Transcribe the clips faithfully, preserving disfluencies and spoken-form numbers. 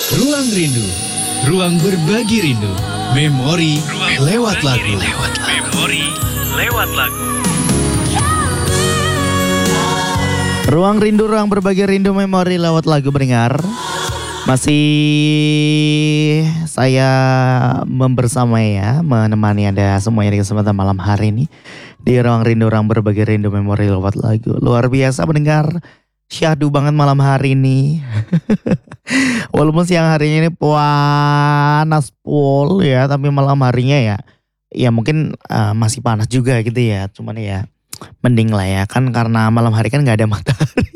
Ruang Rindu, ruang berbagi rindu, memori ruang lewat lagu. Lewat lagu. Memori lewat lagu. Ruang Rindu, ruang berbagi rindu, memori lewat lagu pendengar. Masih saya membersamai ya, menemani Anda semuanya di kesempatan malam hari ini. Di Ruang Rindu, ruang berbagi rindu, memori lewat lagu. Luar biasa pendengar, syahdu banget malam hari ini. Walaupun siang harinya ini panas pol ya, tapi malam harinya ya, ya mungkin uh, masih panas juga gitu ya. Cuman ya mending lah ya, kan karena malam hari kan nggak ada matahari.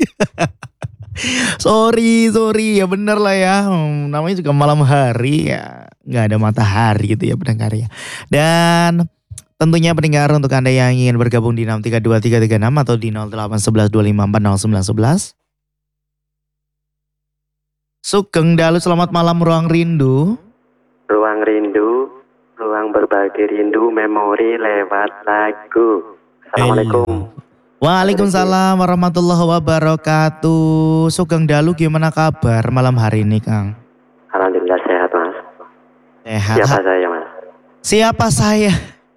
sorry, sorry ya bener lah ya. Hmm, namanya juga malam hari ya, nggak ada matahari gitu ya pendengar ya. Dan tentunya pendengar untuk Anda yang ingin bergabung di enam tiga dua tiga tiga enam atau di nol delapan satu satu dua lima empat nol sembilan satu satu. Sugeng Dalu, selamat malam Ruang Rindu. Ruang Rindu, ruang berbagi rindu, memori lewat lagu. Assalamualaikum. Waalaikumsalam warahmatullahi wabarakatuh. Sugeng Dalu, gimana kabar malam hari ini Kang? Alhamdulillah sehat Mas. Sehat. Siapa saya Mas? Siapa saya?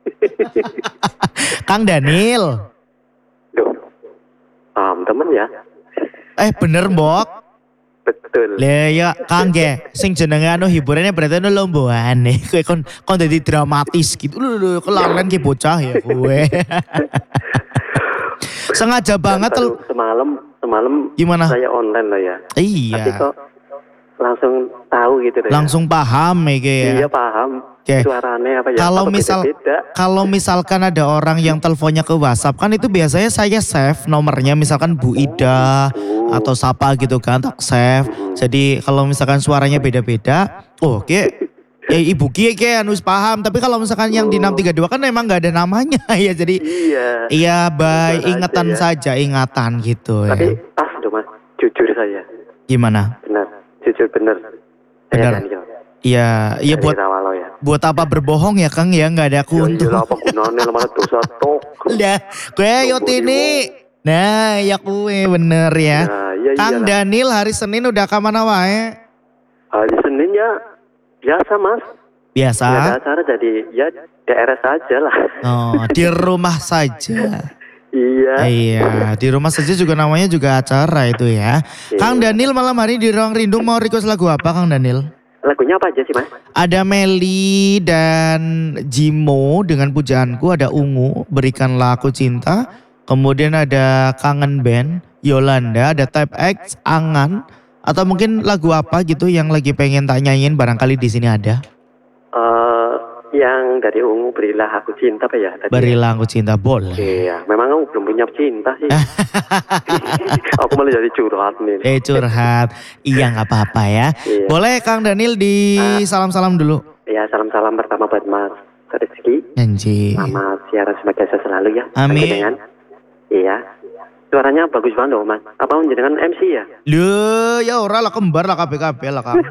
Kang Daniel. Duh, um, temen ya? Eh bener Mbok. Betul. Lah ya Kang ge, sing jenenge anu hiburannya berarti anu lomboane. Kowe kon kon dadi dramatis gitu. Lho lho kelalen ki bocah ya kowe. Sengaja banget tel. Semalam, semalam Gimana? saya online loh ya. Iya. Tapi kok langsung tahu gitu deh. Langsung paham ya ya. Iya paham. Oke. Suaranya apa ya? Kalau apa misal beda-beda. kalau misalkan ada orang yang teleponnya ke WhatsApp kan itu biasanya saya save nomornya, misalkan Bu Ida Oh. atau siapa gitu kan, tak save. Jadi kalau misalkan suaranya beda-beda, oh oke. Ya ibu Kie Kie anus paham, tapi kalau misalkan yang di enam tiga dua kan memang gak ada namanya ya, jadi Iya. iya by Jujur ingatan aja ya. saja, ingatan gitu Tapi ya. pas loh Mas, jujur saya. Gimana? Benar, jujur bener. Benar. Saya Daniel. Iya, iya Dari buat Rawalo ya. buat apa berbohong ya Kang ya, nggak ada Ya iya keuntungan. lah apa gunanya malah dosa tok. Lah, gue yot ini. Nah, ya kue bener ya. Nah, iya Kang iyalah. Daniel hari Senin udah ke mana wae? Hari Senin ya biasa Mas. Biasa. Nggak ada acara jadi ya D R S aja lah. Oh, di rumah saja. Iya. Iya, di rumah saja juga namanya juga acara itu ya. Iya. Kang Daniel malam hari di Ruang Rindu mau request lagu apa Kang Daniel? Lagunya apa aja sih Mas? Ada Meli dan Jimo dengan pujaanku, ada Ungu, Berikanlah Aku Cinta. Kemudian ada Kangen Band, Yolanda, ada Type X, Angan. Atau mungkin lagu apa gitu yang lagi pengen tak nyanyiin, barangkali di sini ada. Eh yang dari Ungu Berilah Aku Cinta apa ya? Tadi? Berilah Aku Cinta, boleh. Iya, memang aku belum punya cinta sih. Aku malah jadi curhat nih. Eh curhat, iya nggak apa-apa ya. Iya. Boleh Kang Daniel di salam-salam dulu. Ya salam-salam pertama buat Mas Rizky. Anjir. Selamat siaran semoga sukses selalu ya. Amin. Panjenengan. Iya. Suaranya bagus banget loh Mas. Apa jenengan M C ya? Loh, ya ora lah kembar lah K B K B lah Kang.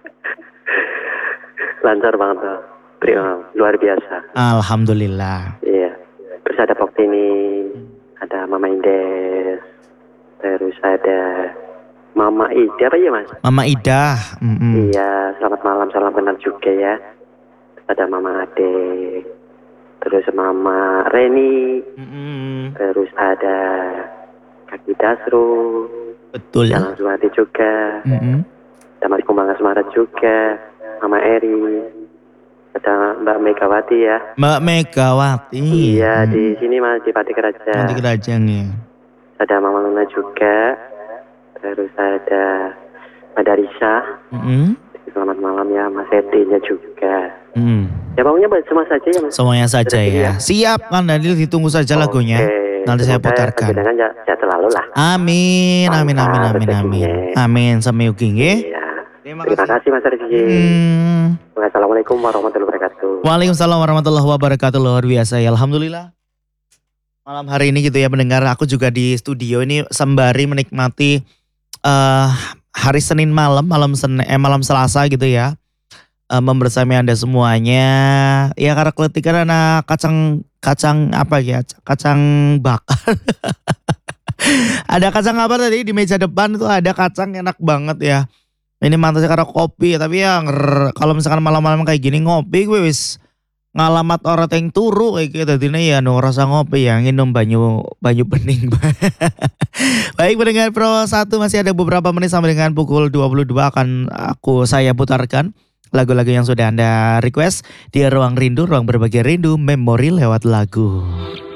Lancar banget loh. Terima, luar biasa. Alhamdulillah. Iya. Terus ada Poktini, ada Mama Indes, terus ada Mama Ida apa ya Mas? Mama Ida. Mm-mm. Iya, selamat malam, salam kenal juga ya. Terus ada Mama Ade, terus Mama Reni, Mm-mm. terus ada Kaki Dasro, Betul. Jalan Suwati juga, Mm-mm. ada Mas Kumbang Asmara juga, Mama Eri, ada Mbak Megawati ya. Mbak Megawati. Iya, Mm. di sini Mas di Pati Kerajaan. Nanti kerajaan ya. Ada Mama Luna juga, terus ada Mbak Darisa. Mm-mm. Selamat malam ya Mas Edi-nya juga. Mm. Ya pokoknya buat semua saja ya Mas. Semuanya saja Sudah ya. Siap Kang Daniel, ditunggu saja lagunya. Oke. Nanti saya Semoga putarkan. panjenengan ya, ya selalu lah. Amin, amin, amin, Lancar amin, amin. rezekinya. Amin, sampai yuki nggih. Iya. Terima Terima kasih. kasih Mas Rizky. Hmm. Assalamualaikum warahmatullahi wabarakatuh. Waalaikumsalam warahmatullahi wabarakatuh. Luar biasa ya, alhamdulillah. Malam hari ini gitu ya mendengar, aku juga di studio ini sembari menikmati eh hari Senin malam, malam Senin, eh, malam Selasa gitu ya. Eh, membersamai Anda semuanya. Ya karena keletikan anak kacang kacang apa ya? Kacang bakar. Ada kacang apa tadi di meja depan itu, ada kacang enak banget ya. Ini mantasnya karena kopi, tapi ya nger- kalau misalkan malam-malam kayak gini ngopi gue wis ngalamat orang yang turu kayak gitu. Tadinya ya no rasa ngopi ya nginum banyu banyu bening. Baik pendengar Pro satu masih ada beberapa menit sampai dengan pukul dua puluh dua akan aku saya putarkan lagu-lagu yang sudah Anda request di Ruang Rindu, ruang berbagi rindu, memori lewat lagu.